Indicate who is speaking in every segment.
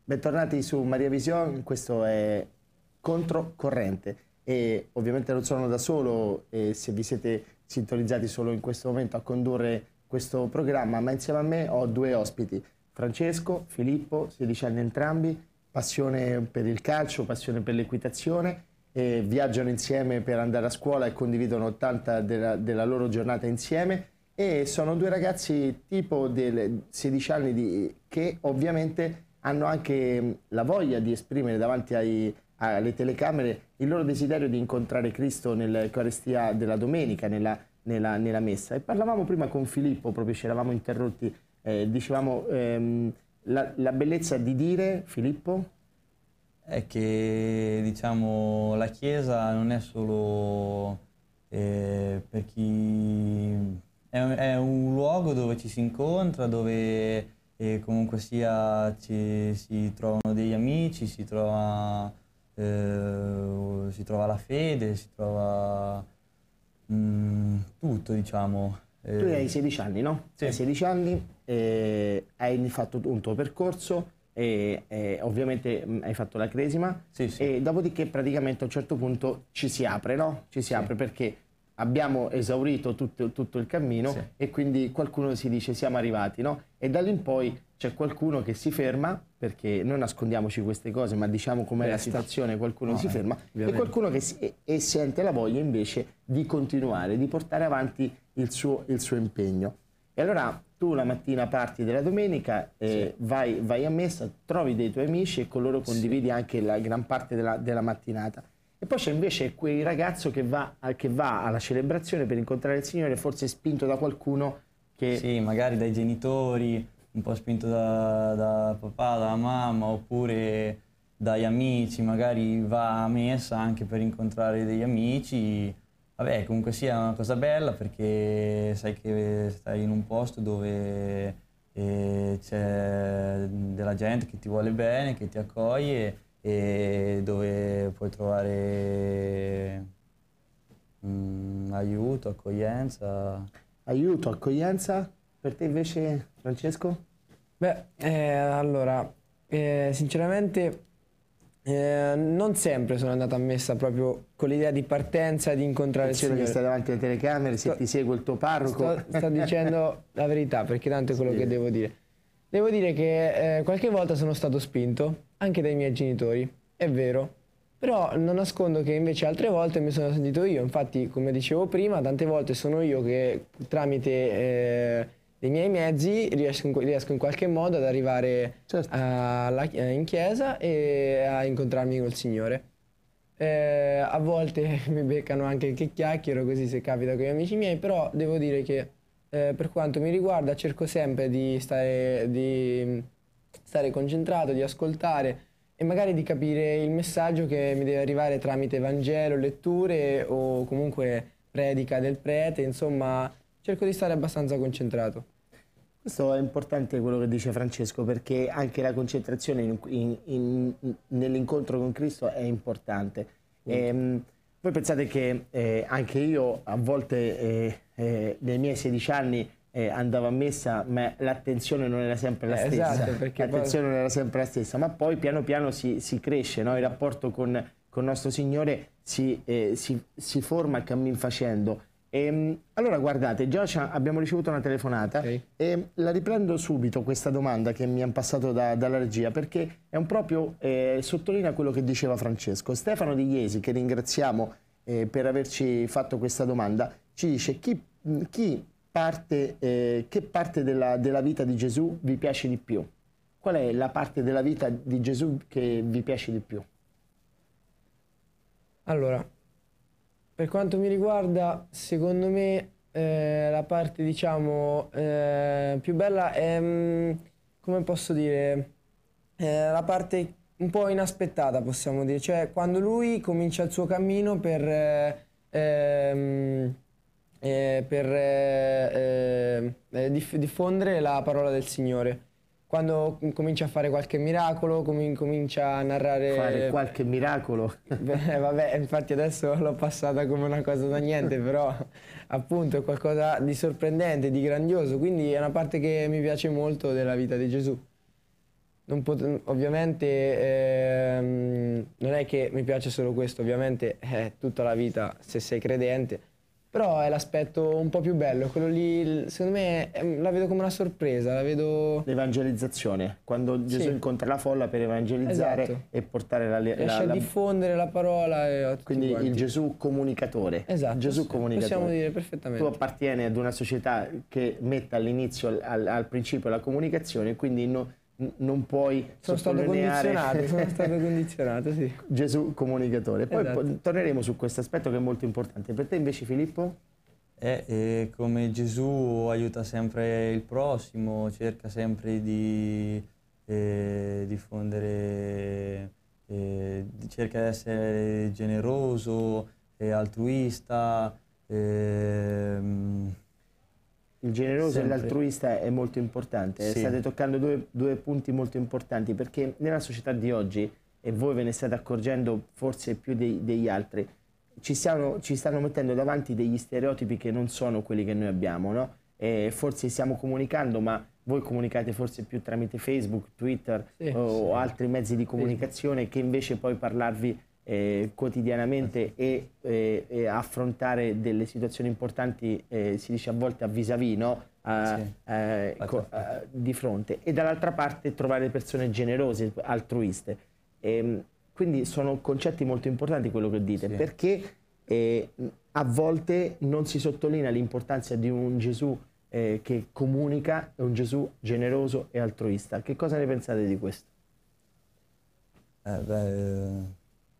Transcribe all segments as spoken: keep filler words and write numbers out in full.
Speaker 1: Bentornati su Maria Vision, questo è Controcorrente e ovviamente non sono da solo e se vi siete sintonizzati solo in questo momento a condurre questo programma, ma insieme a me ho due ospiti, Francesco, Filippo, sedici anni entrambi, passione per il calcio, passione per l'equitazione, e viaggiano insieme per andare a scuola e condividono tanta della, della loro giornata insieme e sono due ragazzi tipo dei sedici anni di, che ovviamente hanno anche la voglia di esprimere davanti ai, alle telecamere il loro desiderio di incontrare Cristo nell'Eucaristia della domenica, nella, nella, nella messa. E parlavamo prima con Filippo, proprio ci eravamo interrotti, eh, dicevamo ehm, la, la bellezza di dire, Filippo?
Speaker 2: È che, diciamo, la Chiesa non è solo eh, per chi... È, è un luogo dove ci si incontra, dove... e comunque sia ci, si trovano degli amici, si trova, eh, si trova la fede, si trova mh, tutto, diciamo.
Speaker 1: Tu hai sedici anni, no?
Speaker 2: Sì.
Speaker 1: Hai sedici anni, eh, hai fatto un tuo percorso e eh, ovviamente mh, hai fatto la cresima,
Speaker 2: Sì, sì.
Speaker 1: E dopodiché praticamente a un certo punto ci si apre, no? Ci si
Speaker 2: Sì.
Speaker 1: apre perché abbiamo esaurito tutto, tutto il cammino,
Speaker 2: Sì.
Speaker 1: e quindi qualcuno si dice siamo arrivati, no? E da lì in poi c'è qualcuno che si ferma, perché non nascondiamoci queste cose, ma diciamo com'è la situazione, qualcuno
Speaker 2: No,
Speaker 1: si
Speaker 2: eh,
Speaker 1: ferma,
Speaker 2: ovviamente.
Speaker 1: e qualcuno che si, e, e sente la voglia invece di continuare, di portare avanti il suo, il suo impegno. E allora tu la mattina parti della domenica, eh,
Speaker 2: Sì.
Speaker 1: vai, vai a messa, trovi dei tuoi amici e con loro condividi
Speaker 2: Sì.
Speaker 1: anche la gran parte della, della mattinata. E poi c'è invece quel ragazzo che va, che va alla celebrazione per incontrare il Signore, forse spinto da qualcuno che...
Speaker 2: Sì, magari dai genitori, un po' spinto da, da papà, da mamma, oppure dagli amici, magari va a messa anche per incontrare degli amici. Vabbè, comunque sia una cosa bella perché sai che stai in un posto dove eh, c'è della gente che ti vuole bene, che ti accoglie e dove puoi trovare mm, aiuto, accoglienza.
Speaker 1: Aiuto, accoglienza. Per te invece, Francesco?
Speaker 3: Beh, eh, allora, eh, sinceramente eh, non sempre sono andato a messa proprio con l'idea di partenza di incontrare il
Speaker 1: Attenzione che
Speaker 3: Signore.
Speaker 1: stai davanti alle telecamere, se
Speaker 3: Sto-
Speaker 1: ti segue il tuo parroco.
Speaker 3: Sto, sto dicendo la verità perché tanto è quello
Speaker 1: Sì.
Speaker 3: che devo dire. Devo dire che eh, qualche volta sono stato spinto, anche dai miei genitori, è vero, però non nascondo che invece altre volte mi sono sentito io. Infatti, come dicevo prima, tante volte sono io che tramite eh, dei miei mezzi riesco in, riesco in qualche modo ad arrivare
Speaker 1: Certo.
Speaker 3: alla- in chiesa e a incontrarmi col Signore. Eh, a volte mi beccano anche che chiacchiero, così se capita con gli amici miei, però devo dire che eh, per quanto mi riguarda cerco sempre di stare, di stare concentrato, di ascoltare e magari di capire il messaggio che mi deve arrivare tramite Vangelo, letture o comunque predica del prete, insomma cerco di stare abbastanza concentrato.
Speaker 1: Questo è importante quello che dice Francesco, perché anche la concentrazione in- in- in- nell'incontro con Cristo è importante. Ehm, voi pensate che eh, anche io a volte eh, eh, nei miei sedici anni eh, andavo a messa, ma l'attenzione non era sempre la
Speaker 3: Eh,
Speaker 1: stessa.
Speaker 3: esatto, perché poi-
Speaker 1: L'attenzione non era sempre la stessa, ma poi piano piano si, si cresce, no? Il rapporto con, con il nostro Signore si, eh, si, si forma cammin facendo. Ehm, allora guardate, già c'ha- abbiamo ricevuto una telefonata,
Speaker 3: Ok.
Speaker 1: e la riprendo subito questa domanda che mi hanno passato da- dalla regia, perché è un proprio eh, sottolinea quello che diceva Francesco. Stefano Di Iesi, che ringraziamo eh, per averci fatto questa domanda, ci dice chi, chi parte, eh, che parte della, della vita di Gesù vi piace di più? Qual è la parte della vita di Gesù che vi piace di più?
Speaker 3: Allora, per quanto mi riguarda, secondo me eh, la parte, diciamo, eh, più bella è, mm, come posso dire, eh, la parte un po' inaspettata, possiamo dire, cioè quando lui comincia il suo cammino per, eh, ehm, eh, per eh, eh, diff- diffondere la parola del Signore. Quando comincia a fare qualche miracolo, comin- comincia a narrare...
Speaker 1: Fare qualche miracolo?
Speaker 3: Beh, vabbè, infatti adesso l'ho passata come una cosa da niente, però appunto è qualcosa di sorprendente, di grandioso, quindi è una parte che mi piace molto della vita di Gesù. non pot- ovviamente ehm, non è che mi piace solo questo, ovviamente è tutta la vita se sei credente, però è l'aspetto un po' più bello, quello lì secondo me ehm, la vedo come una sorpresa, la vedo...
Speaker 1: L'evangelizzazione, quando Gesù
Speaker 3: Sì.
Speaker 1: incontra la folla per evangelizzare
Speaker 3: Esatto.
Speaker 1: e portare la, la,
Speaker 3: riesce a
Speaker 1: la-
Speaker 3: diffondere la parola e a tutti
Speaker 1: quindi
Speaker 3: quanti.
Speaker 1: il Gesù comunicatore.
Speaker 3: Esatto,
Speaker 1: Gesù
Speaker 3: sì,
Speaker 1: comunicatore.
Speaker 3: possiamo dire
Speaker 1: Tu
Speaker 3: perfettamente.
Speaker 1: appartieni ad una società che mette all'inizio, al, al- al principio la comunicazione, quindi no- non puoi
Speaker 3: Sono stato
Speaker 1: sottolineare
Speaker 3: condizionato, sono stato condizionato, sì.
Speaker 1: Gesù comunicatore. Poi
Speaker 3: Esatto.
Speaker 1: po- torneremo su questo aspetto che è molto importante. Per te invece Filippo?
Speaker 2: È, è come Gesù aiuta sempre il prossimo, cerca sempre di eh, diffondere, eh, cerca di essere generoso, eh, altruista. ehm,
Speaker 1: Il generoso
Speaker 2: Sempre.
Speaker 1: e l'altruista è molto importante.
Speaker 2: Sì.
Speaker 1: State toccando due, due punti molto importanti perché nella società di oggi, e voi ve ne state accorgendo forse più dei- degli altri, ci, stiano- ci stanno mettendo davanti degli stereotipi che non sono quelli che noi abbiamo, no? E forse stiamo comunicando, ma voi comunicate forse più tramite Facebook, Twitter
Speaker 3: Sì,
Speaker 1: o
Speaker 3: sì.
Speaker 1: altri mezzi di comunicazione che invece poi parlarvi eh, quotidianamente e, eh, e affrontare delle situazioni importanti, eh, si dice a volte a vis-à-vis, no? A-
Speaker 2: Sì.
Speaker 1: eh, co- eh, di fronte, e dall'altra parte trovare persone generose, altruiste. Ehm, quindi sono concetti molto importanti quello che dite,
Speaker 2: Sì.
Speaker 1: perché eh, a volte non si sottolinea l'importanza di un Gesù eh, che comunica, è un Gesù generoso e altruista. Che cosa ne pensate di questo?
Speaker 2: Eh, beh, eh,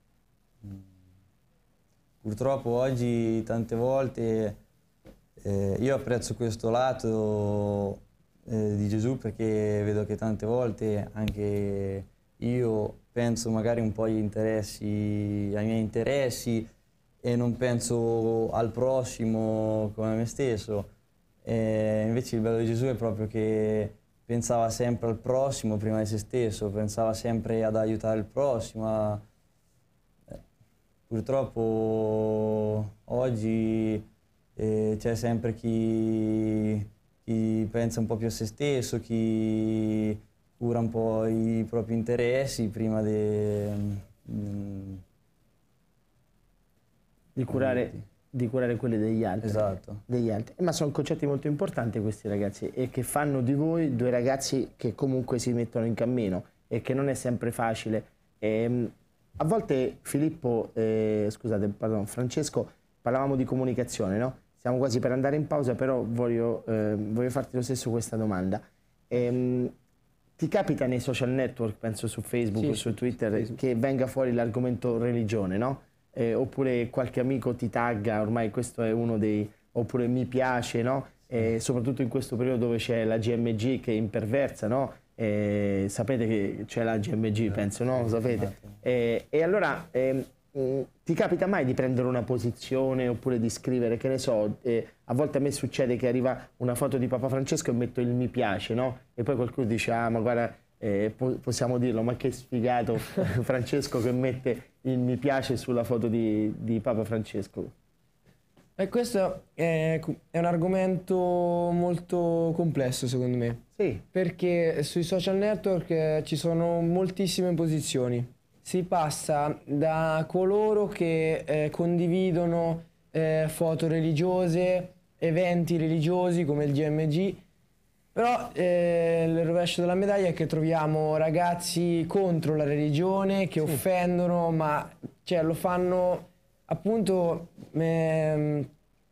Speaker 2: purtroppo oggi tante volte eh, io apprezzo questo lato eh, di Gesù perché vedo che tante volte anche io penso magari un po' agli interessi, ai miei interessi e non penso al prossimo come a me stesso. E invece il bello di Gesù è proprio che pensava sempre al prossimo prima di se stesso, pensava sempre ad aiutare il prossimo. a- eh, Purtroppo oggi eh, c'è sempre chi, chi pensa un po' più a se stesso, chi cura un po' i propri interessi prima de- mm,
Speaker 1: Di curare, di curare quelli degli altri.
Speaker 2: Esatto.
Speaker 1: Degli altri. Ma sono concetti molto importanti questi ragazzi e che fanno di voi due ragazzi che comunque si mettono in cammino e che non è sempre facile. Ehm, a volte Filippo, eh, scusate, pardon, Francesco, parlavamo di comunicazione, no? Siamo quasi per andare in pausa, però voglio, eh, voglio farti lo stesso questa domanda. Ehm, ti capita nei social network, penso su Facebook
Speaker 3: Sì,
Speaker 1: o su Twitter,
Speaker 3: Facebook.
Speaker 1: che venga fuori l'argomento religione, no? Eh, oppure qualche amico ti tagga, ormai questo è uno dei... oppure mi piace, no? Eh, soprattutto in questo periodo dove c'è la G M G che è imperversa, no? Eh, sapete che c'è la G M G, penso, no? Lo sapete? Eh, e allora ehm, mh, ti capita mai di prendere una posizione oppure di scrivere, che ne so, eh, a volte a me succede che arriva una foto di Papa Francesco e metto il mi piace, no? E poi qualcuno dice, ah ma guarda, eh, po- possiamo dirlo, ma che sfigato Francesco che mette il mi piace sulla foto di, di Papa Francesco.
Speaker 3: E questo è, è un argomento molto complesso secondo me,
Speaker 1: Sì,
Speaker 3: perché sui social network eh, ci sono moltissime posizioni. Si passa da coloro che eh, condividono eh, foto religiose, eventi religiosi come il G M G, però eh, il rovescio della medaglia è che troviamo ragazzi contro la religione che offendono, ma cioè, lo fanno appunto ehm,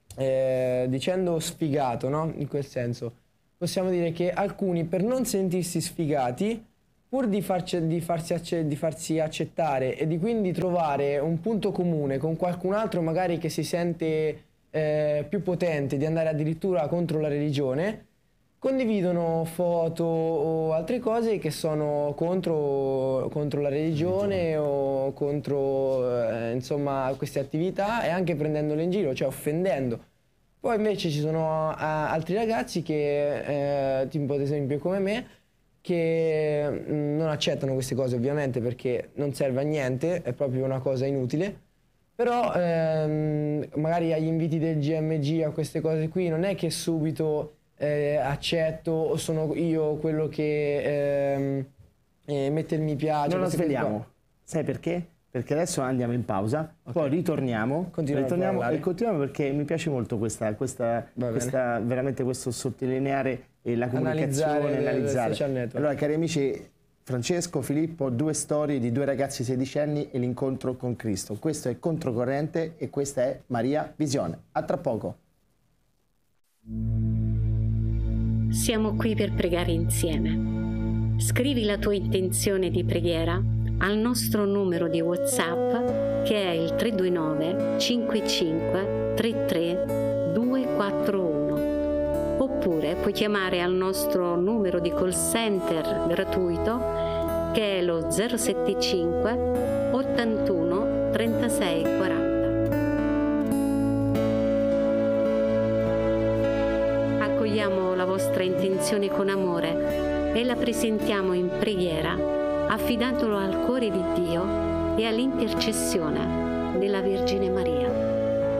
Speaker 3: eh, dicendo sfigato, no? In quel senso. Possiamo dire che alcuni, per non sentirsi sfigati, pur di, farci, di, farsi acce- di farsi accettare e di quindi trovare un punto comune con qualcun altro magari che si sente eh, più potente, di andare addirittura contro la religione, condividono foto o altre cose che sono contro, contro la religione o contro eh, insomma queste attività e anche prendendole in giro, cioè offendendo. Poi invece ci sono a- altri ragazzi che, eh, tipo ad esempio come me, che mh, non accettano queste cose ovviamente perché non serve a niente, è proprio una cosa inutile. Però ehm, magari agli inviti del G M G, a queste cose qui, non è che subito eh, accetto o sono io quello che ehm, e mettere mi piace.
Speaker 1: Non la
Speaker 3: queste cose qua.
Speaker 1: sveliamo. Sai perché? Perché adesso andiamo in pausa, okay. Poi ritorniamo,
Speaker 3: Continuiamo
Speaker 1: ritorniamo
Speaker 3: a
Speaker 1: e continuiamo perché mi piace molto questa, questa, questa veramente questo sottolineare e la comunicazione,
Speaker 3: analizzare.
Speaker 1: analizzare. Allora, cari amici, Francesco, Filippo, due storie di due ragazzi sedicenni e l'incontro con Cristo. Questo è Controcorrente e questa è Maria Visione. A tra poco.
Speaker 4: Siamo qui per pregare insieme. Scrivi la tua intenzione di preghiera al nostro numero di WhatsApp che è il tre due nove cinque cinque tre tre due quattro uno, oppure puoi chiamare al nostro numero di call center gratuito che è lo zero sette cinque ottantuno trentasei quaranta. Accogliamo la vostra intenzione con amore e la presentiamo in preghiera affidandolo al cuore di Dio e all'intercessione della Vergine Maria.